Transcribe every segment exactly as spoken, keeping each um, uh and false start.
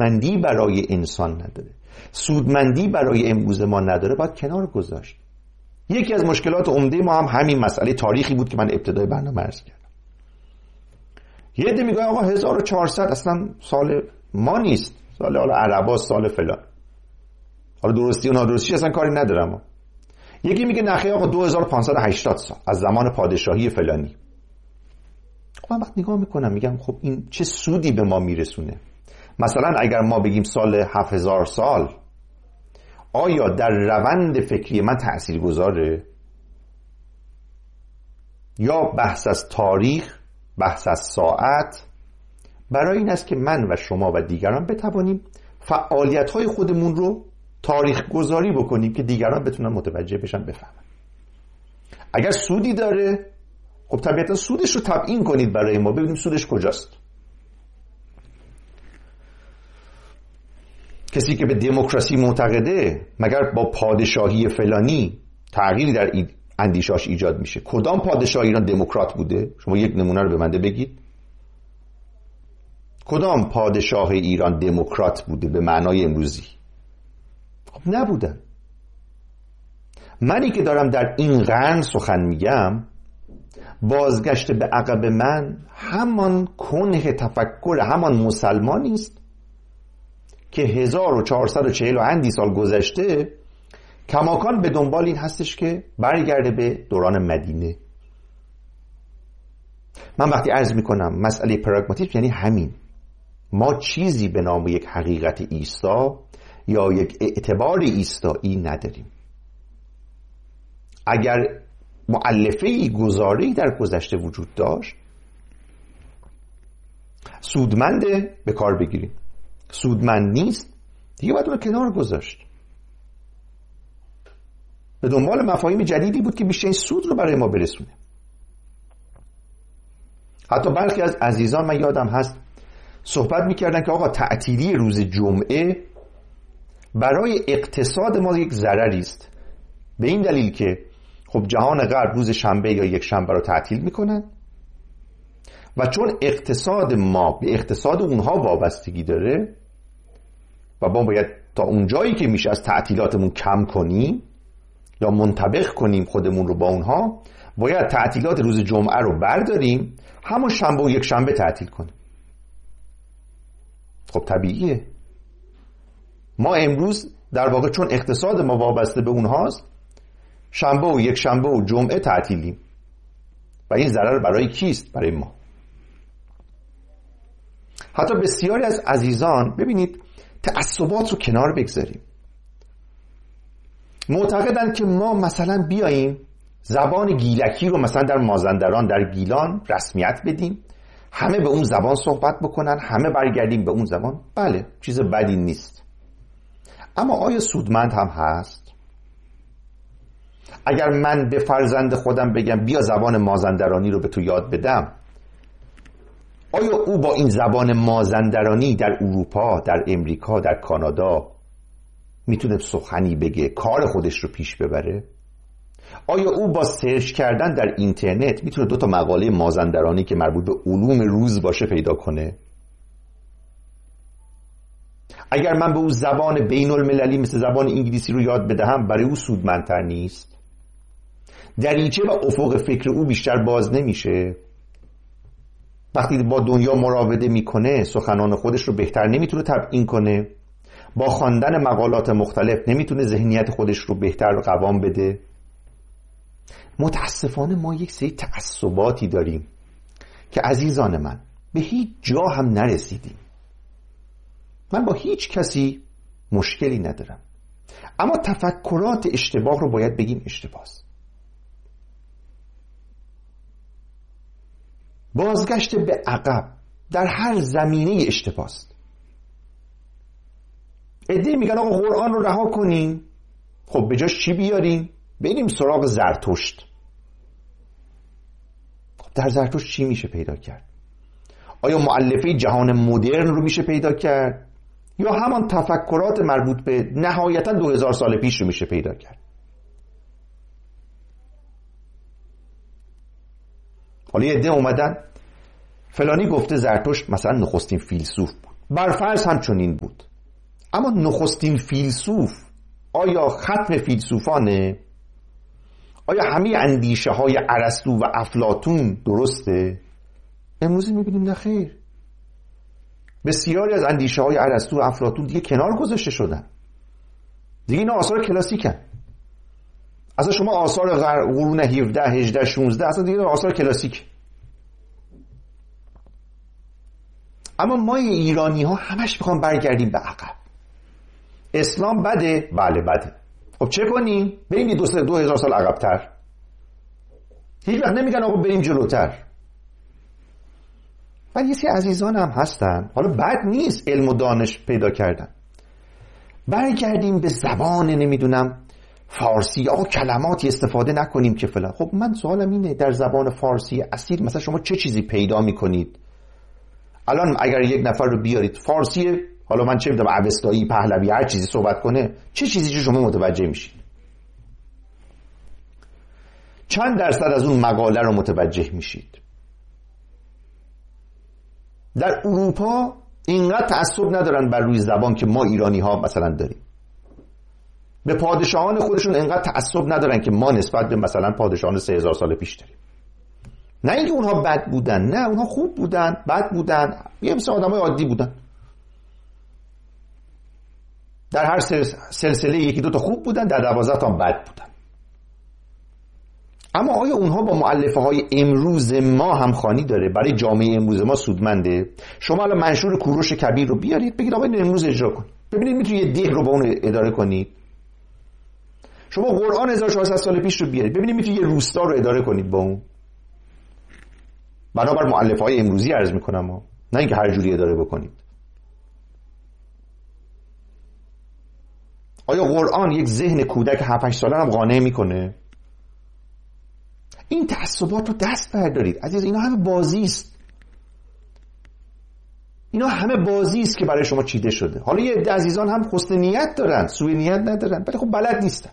سودمندی برای انسان نداره، سودمندی برای امروز ما نداره، باید کنار گذاشت. یکی از مشکلات عمده ما هم همین مسئله تاریخی بود که من ابتدای برنامه عرض کردم. یه عده میگه آقا هزار و چهارصد اصلا سال ما نیست، سال حالا عربا، سال فلان، حالا درستی و نادرستی اصلا کاری ندارم. یکی میگه نخیر آقا دو هزار و پانصد و هشتاد سال از زمان پادشاهی فلانی. خب من وقت نگاه میکنم میگم خب این چه سودی به ما میرسونه؟ مثلا اگر ما بگیم سال هفت هزار سال، آیا در روند فکری من تأثیر گذاره؟ یا بحث از تاریخ، بحث از ساعت برای این است که من و شما و دیگران بتوانیم فعالیت‌های خودمون رو تاریخ گذاری بکنیم که دیگران بتونن متوجه بشن، بفهمن. اگر سودی داره خب طبیعتا سودش رو تبیین کنید برای ما، ببینیم سودش کجاست. کسی که به دموکراسی معتقده مگر با پادشاهی فلانی تغییری در اندیشاش ایجاد میشه؟ کدام پادشاه ایران دموکرات بوده؟ شما یک نمونه رو به من بگید. کدام پادشاه ایران دموکرات بوده به معنای امروزی؟ خب نبودن. منی که دارم در این قرن سخن میگم، بازگشت به عقب من همان کنه تفکر همان مسلمانی است که هزار و چهارصد و چهل و اندی سال گذشته کماکان به دنبال این هستش که برگرده به دوران مدینه. من وقتی عرض میکنم مسئله پراگماتیسم یعنی همین، ما چیزی به نام یک حقیقت ایستا یا یک اعتبار ایستایی نداریم. اگر مؤلفه‌ای گزاره‌ای در گذشته وجود داشت، سودمنده به کار بگیریم، سودمند نیست دیگه باید اون رو کنار گذاشت. به دنبال مفاهیم جدیدی بود که بیشتر این سود رو برای ما برسونه. حتی برخی از عزیزان من یادم هست صحبت میکردن که آقا تعطیلی روز جمعه برای اقتصاد ما یک ضرری است، به این دلیل که خب جهان غرب روز شنبه یا یک شنبه رو تعطیل میکنن و چون اقتصاد ما به اقتصاد اونها وابستگی داره و ما باید تا اونجایی که میشه از تعطیلاتمون کم کنیم یا منطبق کنیم خودمون رو با اونها، باید تعطیلات روز جمعه رو برداریم، همون شنبه و یک شنبه تعطیل کنیم. خب طبیعیه. ما امروز در واقع چون اقتصاد ما وابسته به اونهاست، شنبه و یک شنبه و جمعه تعطیلیم و این ضرر برای کیست؟ برای ما. حتی بسیاری از عزیزان ببینید تعصبات رو کنار بگذاریم، معتقدن که ما مثلا بیاییم زبان گیلکی رو مثلا در مازندران در گیلان رسمیت بدیم، همه به اون زبان صحبت بکنن، همه برگردیم به اون زبان. بله چیز بدی نیست، اما آیا سودمند هم هست؟ اگر من به فرزند خودم بگم بیا زبان مازندرانی رو به تو یاد بدم، آیا او با این زبان مازندرانی در اروپا، در امریکا، در کانادا میتونه سخنی بگه، کار خودش رو پیش ببره؟ آیا او با سرچ کردن در اینترنت میتونه دو تا مقاله مازندرانی که مربوط به علوم روز باشه پیدا کنه؟ اگر من به او زبان بین المللی مثل زبان انگلیسی رو یاد بدهم، برای او سودمندتر نیست؟ دریچه و افق فکر او بیشتر باز نمیشه؟ وقتی با دنیا مراوده میکنه سخنان خودش رو بهتر نمیتونه تبیین کنه؟ با خواندن مقالات مختلف نمیتونه ذهنیت خودش رو بهتر قوام بده؟ متاسفانه ما یک سری تعصباتی داریم که عزیزان من به هیچ جا هم نرسیدیم. من با هیچ کسی مشکلی ندارم، اما تفکرات اشتباه رو باید بگیم اشتباه است. بازگشت به عقب در هر زمینه اشتباه است. عده‌ای میگن آقا قرآن رو رها کنیم، خب به جاش چی بیاریم؟ بریم سراغ زرتشت. خب در زرتشت چی میشه پیدا کرد؟ آیا مؤلفه جهان مدرن رو میشه پیدا کرد یا همان تفکرات مربوط به نهایتا دو هزار سال پیش رو میشه پیدا کرد؟ حالا یه عده اومدن فلانی گفته زرتشت مثلا نخستین فیلسوف بود، برفرض هم چنین بود، اما نخستین فیلسوف آیا ختم فیلسوفانه؟ آیا همه اندیشه های ارسطو و افلاطون درسته؟ امروز میبینیم نه خیر. بسیاری از اندیشه های ارسطو و افلاطون دیگه کنار گذاشته شدن، دیگه اینا آثار کلاسیکن. اصلا شما آثار قرون هفده هجده شانزده اصلا دیگه آثار کلاسیک. اما ما ایرانی ها همش میخوام برگردیم به عقب. اسلام بده؟ بله بده. خب چه کنیم؟ بریم دو سه دو هزار سال عقب‌تر. هیچ وقت نمیگن آقا بریم جلوتر. ولی یه سری عزیزان هم هستن، حالا بد نیست علم و دانش پیدا کردن، برگردیم به زبان نمیدونم فارسی، آقا کلماتی استفاده نکنیم که فلان. خب من سوالم اینه، در زبان فارسی اصیل مثلا شما چه چیزی پیدا میکنید؟ الان اگر یک نفر رو بیارید فارسی، حالا من چه میدونم اوستایی، پهلوی، هر چیزی صحبت کنه، چه چیزی که شما متوجه میشید؟ چند درصد از اون مقاله رو متوجه میشید؟ در اروپا اینقدر تعصب ندارن بر روی زبان که ما ایرانی ها مثلا داریم. به پادشاهان خودشون اینقدر تعصب ندارن که ما نسبت به مثلا پادشاهان سه هزار سال پیش داریم. نه اینکه اونها بد بودن، نه اونها خوب بودن، بد بودن، یه مثل آدمای عادی بودن. در هر سلسله یکی دو تا خوب بودن، در دوازده تا بد بودن. اما آیا اونها با مؤلفه های امروز ما همخوانی داره؟ برای جامعه امروز ما سودمنده؟ شما الان منشور کوروش کبیر رو بیارید بگید آقا این امروز اجرا کن، ببینید میتونید یه ده رو با اون اداره کنید. شما قرآن هزار و چهارصد سال پیش رو بیارید ببینید میتونید یه روستا رو اداره کنید با اون. بنابر مؤلفه های امروزی عرض میکنم ها، نه اینکه هر جوری اداره بکنید. آیا قرآن یک ذهن کودک هفت هشت ساله هم قانع میکنه؟ این تعصبات رو دست بردارید عزیز. اینا همه بازی است، اینا همه بازی است که برای شما چیده شده. حالا یه عده عزیزان هم حسن نیت دارن، سوء نیت ندارن، ولی خب بلد نیستن.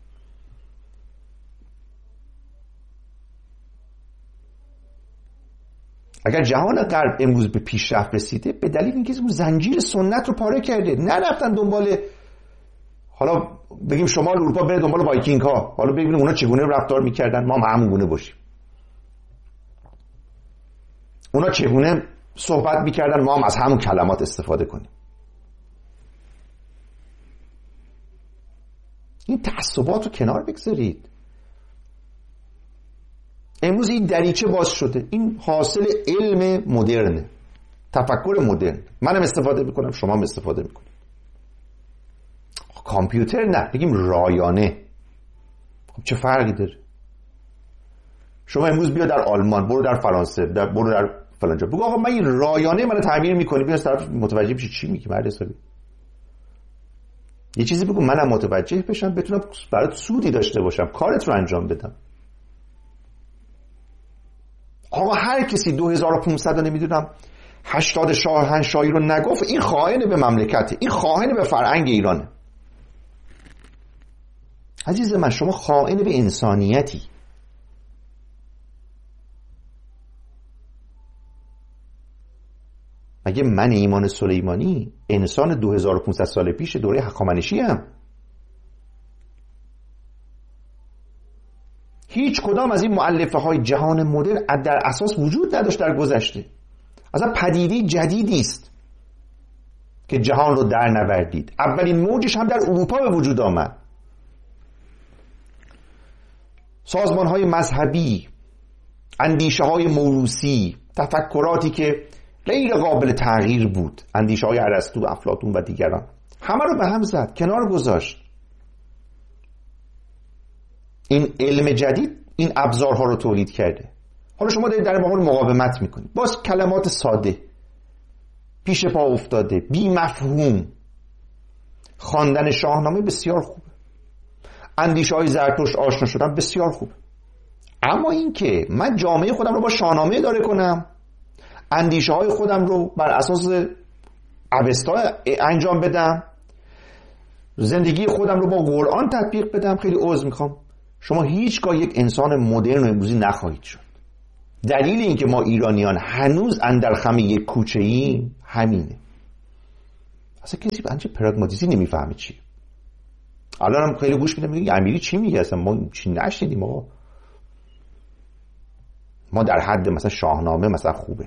اگر جهان غرب امروز به پیشرفت رسیده به دلیل اینکه اون زنجیر سنت رو پاره کرده، نرفتن دنبال، حالا بگیم شمال اروپا بره دنبال وایکینگ ها، حالا ببینیم اونا چگونه رفتار میکردن، ما هم همون گونه باشیم. اونا چگونه صحبت میکردن، ما هم از همون کلمات استفاده کنیم. این تعصبات رو کنار بگذارید. امروز این دریچه باز شده، این حاصل علم مدرنه، تفکر مدرن. منم استفاده میکنم، شما هم استفاده میکنید. کامپیوتر نه، بگیم رایانه. خب چه فرقی داره؟ شما امروز بیا در آلمان، برو در فرانسه، در برو در فلان جا، بگو آقا من این رایانه منو تعمیر میکنی، بیا طرف متوجه بشی چی میگی مرد حسابی. یه چیزی بگو منم متوجه بشم، بتونم برات سودی داشته باشم، کارت رو انجام بدم. آقا هر کسی دو هزار و پانصد نمیدونم هشتاد شاهنشاهی رو نگفت، این خائن به مملکته، این خائن به فرهنگ ایرانه. عزیز من شما خائن به انسانیتی. مگه من ایمان سلیمانی انسان دو هزار و پانصد سال پیش دوره هخامنشی هم؟ هیچ کدام از این مؤلفه های جهان مدرن در اساس وجود نداشت در گذشته. اصلا پدیده جدیدی است که جهان رو در نوردید. اولین موجش هم در اروپا به وجود آمد. سازمان های مذهبی، اندیشه های موروثی، تفکراتی که غیر قابل تغییر بود، اندیشه های ارسطو، افلاطون و دیگران، همه رو به هم زد، کنار گذاشت. این علم جدید این ابزارها رو تولید کرده. حالا شما دارید در مقابل مقاومت میکنید، باز کلمات ساده، پیش پا افتاده، بی مفهوم. خواندن شاهنامه بسیار خوبه، اندیشه های زرتشت آشنا شدن بسیار خوبه، اما این که من جامعه خودم رو با شاهنامه اداره کنم، اندیشه های خودم رو بر اساس اوستا انجام بدم، زندگی خودم رو با قرآن تطبیق بدم، خیلی عذر میخوام، شما هیچگاه یک انسان مدرن و امروزی نخواهید شد. دلیل این که ما ایرانیان هنوز اندر خم یک کوچه ایم همینه. اصلا کسی بنچه پراگماتیستی نمیفهمه چی. الان هم خیلی گوش میدم میگه امیری چی میگه، اصلا ما چی نشنیدیم. آقا ما در حد مثلا شاهنامه مثلا خوبه،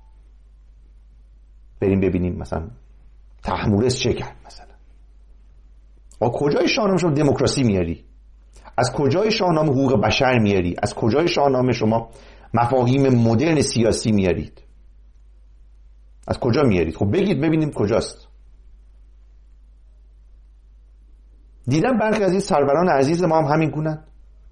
بریم ببینیم مثلا تحمورس چه کرد مثلا. آقا کجای شاهنامه شما دموکراسی میاری؟ از کجای شاهنامه حقوق بشر میاری؟ از کجای شاهنامه شما مفاهیم مدرن سیاسی میارید؟ از کجا میارید؟ خب بگید ببینیم کجاست. دیدم برخی از این سروران عزیز ما هم همین گونن.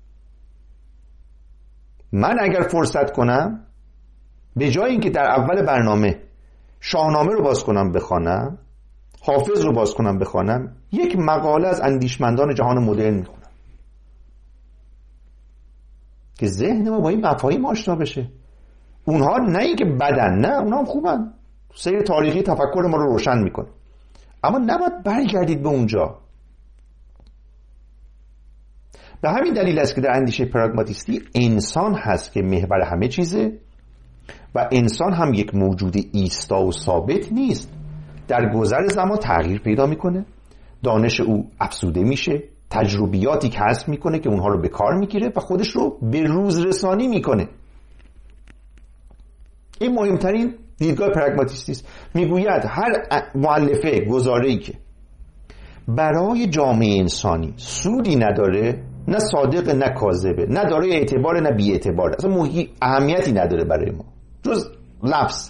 من اگر فرصت کنم به جای اینکه در اول برنامه شاهنامه رو باز کنم بخوانم، حافظ رو باز کنم بخوانم، یک مقاله از اندیشمندان جهان مدرن میخونم که ذهن ما با این مفاهیم آشنا بشه. اونها نه اینکه بدن، نه، اونها هم خوبن، سیر تاریخی تفکر ما رو روشن میکنه، اما نباید برگردید به اونجا. به همین دلیل است که در اندیشه پراگماتیستی انسان هست که محور همه چیزه و انسان هم یک موجود ایستا و ثابت نیست. در گذر زمان تغییر پیدا میکنه، دانش او افزوده میشه، تجربیاتی کسب میکنه که اونها رو به کار میگیره و خودش رو به روز رسانی میکنه. این مهمترین دیدگاه پراگماتیستی است. میگوید هر مؤلفه گزاره‌ای که برای جامعه انسانی سودی نداره، نه صادق نه کاذبه، نه دارای اعتبار نه بی اعتبار، اصلا موهی اهمیتی نداره برای ما جز لفظ.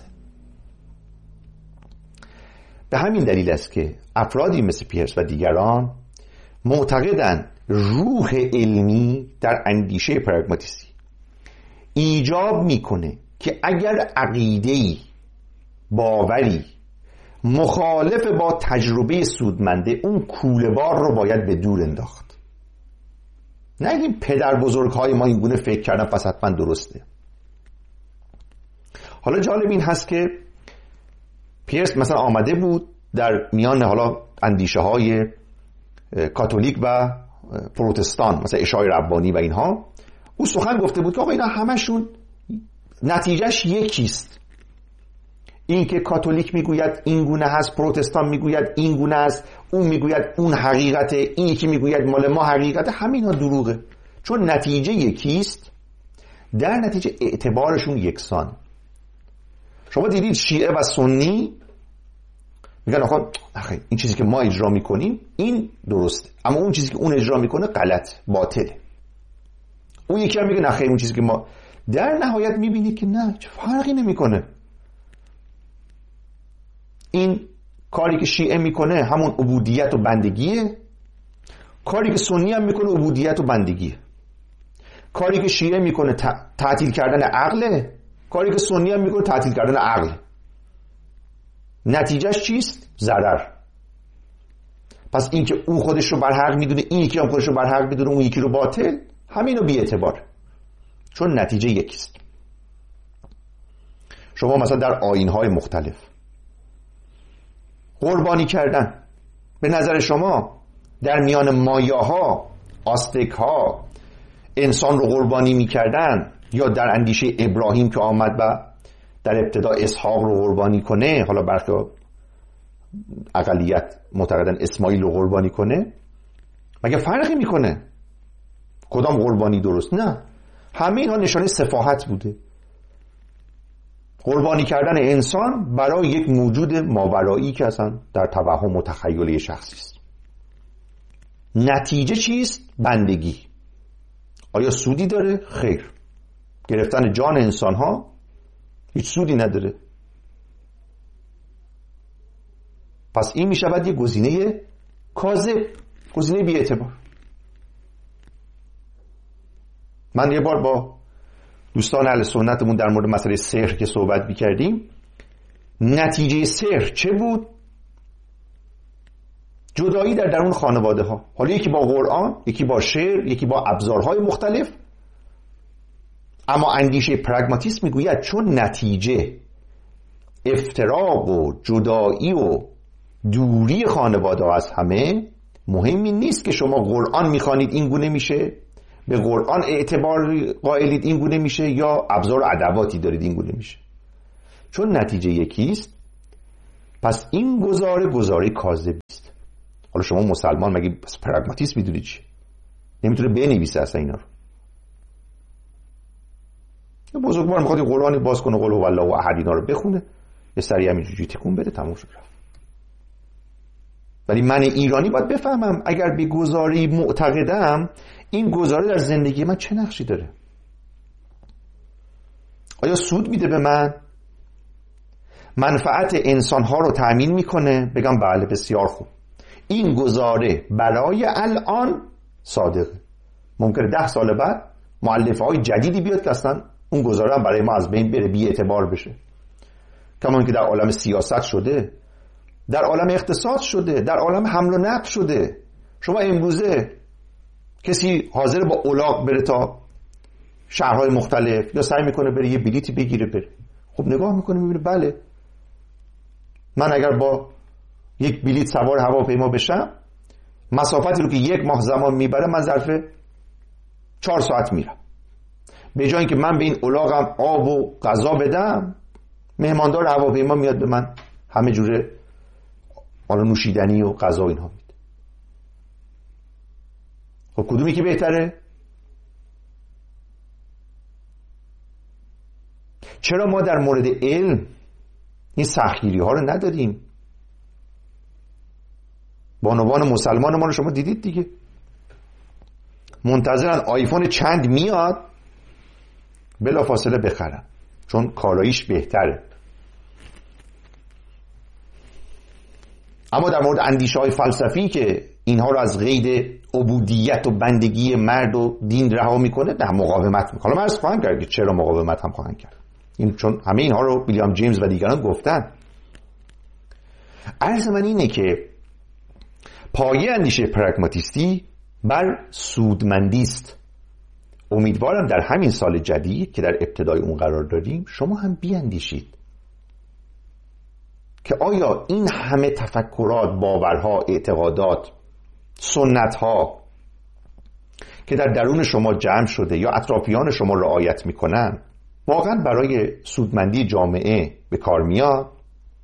به همین دلیل است که افرادی مثل پیرس و دیگران معتقدند روح علمی در اندیشه پراگماتیستی ایجاب میکنه که اگر عقیده‌ای، باوری مخالف با تجربه سودمنده، اون کوله‌بار رو باید به دور انداخت. نه این پدر بزرگهای ما این گونه فکر کردن پس حتما درسته. حالا جالب این هست که پیرس مثلا آمده بود در میان حالا اندیشه های کاتولیک و پروتستان، مثلا اشاعه ربانی و اینها، او سخن گفته بود که آقا اینا همشون نتیجهش یکیست. این که کاتولیک میگوید این گونه هست، پروتستان میگوید این گونه است، اون میگوید اون حقیقته، این یکی میگوید مال ما حقیقته، همین ها دروغه. چون نتیجه یکیست، در نتیجه اعتبارشون یکسان. شما دیدید شیعه و سنی میگن آخه آخه این چیزی که ما اجرا میکنیم این درسته، اما اون چیزی که اون اجرا میکنه غلط، باطله. اون یکی هم میگه نه خیر اون چیزی که ما، در نهایت میبینید که نه، چه فرقی نمیکنه. این کاری که شیعه میکنه همون عبودیت و بندگیه، کاری که سنی هم میکنه عبودیت و بندگیه. کاری که شیعه میکنه تعطیل کردن عقله، کاری که سنی هم میکنه تعطیل کردن عقل. نتیجهش چیست؟ ضرر. پس این که اون خودش رو بر حق میدونه، این یکی هم خودش رو بر حق میدونه، اون یکی رو باطل، همینو بی اعتبار، چون نتیجه یکیست. شما مثلا در آیین‌های مختلف قربانی کردن، به نظر شما در میان مایاها، آستک‌ها انسان رو قربانی میکردن، یا در اندیشه ابراهیم که آمد و در ابتدا اسحاق رو قربانی کنه، حالا برخی اقلیت معتقدن اسماعیل رو قربانی کنه، مگه فرقی میکنه کدام قربانی درست؟ نه، همه اینها نشانه سفاهت بوده. قربانی کردن انسان برای یک موجود ماورایی که اصلا در توهم و تخیل شخصی است. نتیجه چیست؟ بندگی. آیا سودی داره؟ خیر. گرفتن جان انسان ها هیچ سودی نداره. پس این می شود یک گزینه کاذب، گزینه بی اعتبار. من یه بار با دوستان اهل سنتمون در مورد مسئله سحر که صحبت می‌کردیم، نتیجه سحر چه بود؟ جدایی در درون خانواده ها. حالا یکی با قرآن، یکی با شعر، یکی با ابزارهای مختلف. اما اندیشه پراگماتیسم میگوید چون نتیجه افتراق و جدایی و دوری خانواده ها از همه، مهمی نیست که شما قرآن میخوانید این گونه میشه، به قرآن اعتبار قائلید این گونه میشه، یا ابزار و ادواتی دارید این گونه میشه. چون نتیجه یکیست، پس این گزاره گزاره کاذبی است. حالا شما مسلمان مگه پراگماتیسم میدونی چی؟ نمیتونه بنویسه اصلا اینا رو. بزرگوار میخواد این قرآنی باز کنه قل هو الله احد اینا رو بخونه، یه سری همینجوری تکون بده، تموم شد رفت. ولی من ایرانی باید بفهمم اگر به گزاری معتقدم این گزاره در زندگی من چه نقشی داره. آیا سود میده به من؟ منفعت انسانها رو تأمین میکنه؟ بگم بله، بسیار خوب. این گزاره برای الان صادقه. ممکنه ده سال بعد مؤلفه های جدیدی بیاد که اصلا اون گزاره هم برای ما از بین بره، بی اعتبار بشه. کما که در عالم سیاست شده، در عالم اقتصاد شده، در عالم حمل و نقل شده. شما امروزه کسی حاضر با الاغ بره تا شهرهای مختلف یا سعی میکنه بره یه بلیتی بگیره بره. خب نگاه میکنه میبینه بله، من اگر با یک بلیت سوار هواپیما بشم، مسافتی رو که یک ماه زمان میبره من ظرف چهار ساعت میرم. به جای اینکه من به این الاغم آب و غذا بدم، مهماندار هواپیما میاد به من همه جوره حالا نوشیدنی و غذا اینها میده. خب کدومی که بهتره؟ چرا ما در مورد علم این سختگیری ها رو نداریم؟ بانوان مسلمان ما رو شما دیدید دیگه، منتظرن آیفون چند میاد بلا فاصله بخرن چون کالاییش بهتره. اما در مورد اندیشه های فلسفی که اینها رو از قید عبودیت و بندگی مرد و دین رها میکنه، نه مقاومت میکنه. من عرض خواهم کرد که چرا مقاومت هم خواهند کرد، این چون همه اینها رو ویلیام جیمز و دیگران گفتن. عرض من اینه که پایه اندیشه پراگماتیستی بر سودمندی است. امیدوارم در همین سال جدید که در ابتدای اون قرار داریم شما هم بیاندیشید که آیا این همه تفکرات، باورها، اعتقادات، سنتها که در درون شما جمع شده یا اطرافیان شما رعایت میکنن واقعا برای سودمندی جامعه به کار میاد؟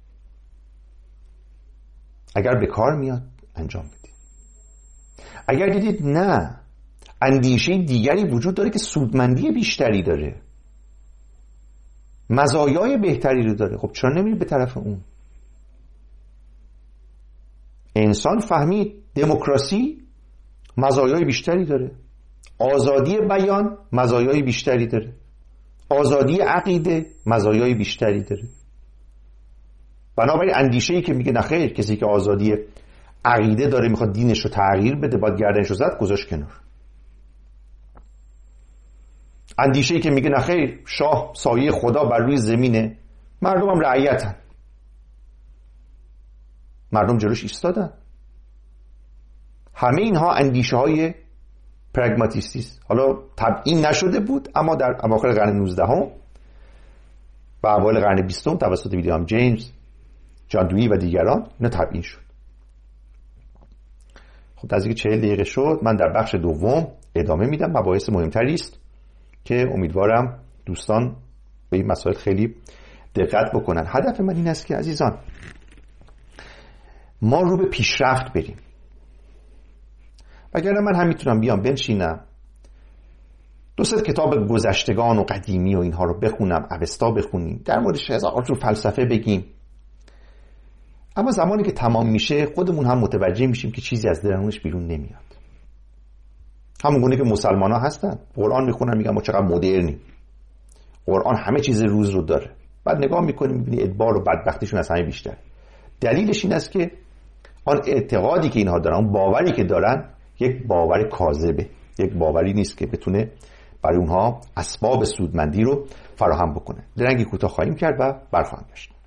اگر به کار میاد انجام بدید. اگر دیدید نه، اندیشه دیگری وجود داره که سودمندی بیشتری داره، مزایای بهتری رو داره، خب چرا نمیرید به طرف اون؟ انسان فهمید دموکراسی مزایای بیشتری داره، آزادی بیان مزایای بیشتری داره، آزادی عقیده مزایای بیشتری داره. بنابراین اندیشه‌ای که میگه نخیر، کسی که آزادی عقیده داره میخواد دینش رو تغییر بده باید گردنش رو زد، گذاشت کنار. اندیشه‌ای که میگه نخیر، شاه سایه خدا بر روی زمینه، مردم هم رعیتن، مردم جلوش ایستادن. همه اینها اندیشه های پراگماتیستی است. حالا تبیین نشده بود اما در اواخر قرن نوزدهم و اوایل قرن بیستم توسط ویلیام جیمز، جان دویی و دیگران اینا تبیین شد. خب نزدیک چهل دقیقه شد، من در بخش دوم ادامه میدم. مباحث مهمتری است که امیدوارم دوستان به این مسائل خیلی دقت بکنن. هدف من این است که عزیزان ما رو به پیشرفت بریم. وگرنه من هم میتونم بیام بنشینم دو سه کتاب گذشتگان و قدیمی و اینها رو بخونم، اوستا بخونیم، در موردش هزار جور فلسفه بگیم، اما زمانی که تمام میشه خودمون هم متوجه میشیم که چیزی از درونش بیرون نمیاد. همون گونه که مسلمان ها هستن، قرآن میخونن میگن ما چقدر مدرنیم، قرآن همه چیز روز رو داره، بعد نگاه میکنیم میبینی ادبار و بدبختیشون از همه بیشتر. دلیلش این است که آن اعتقادی که اینها دارن، اون باوری که دارن یک باور کاذبه، یک باوری نیست که بتونه برای اونها اسباب سودمندی رو فراهم بکنه. درنگی کوتاه خواهیم کرد و برخواهم گشت.